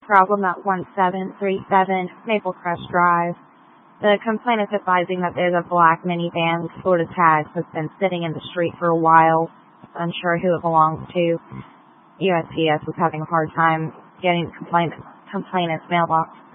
Problem at 1737 Maple Crest Drive. The complainant is advising that there's a black minivan with Florida tags that's been sitting in the street for a while. Unsure who it belongs to. USPS was having a hard time getting the complainant's mailbox.